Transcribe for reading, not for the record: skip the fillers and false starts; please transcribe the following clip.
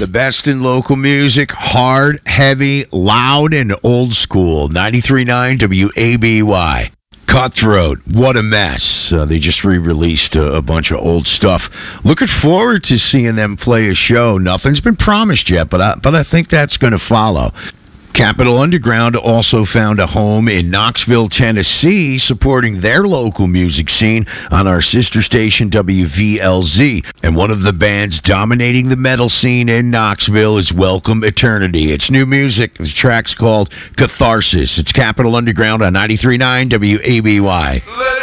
The best in local music, hard, heavy, loud, and old school. 93.9 WABY. Cutthroat, what a mess. They just re-released a bunch of old stuff. Looking forward to seeing them play a show. Nothing's been promised yet, but I think that's going to follow. Capitol Underground also found a home in Knoxville, Tennessee, supporting their local music scene on our sister station WVLZ. And one of the bands dominating the metal scene in Knoxville is Welcome Eternity. It's new music. The track's called Catharsis. It's Capitol Underground on 93.9 WABY.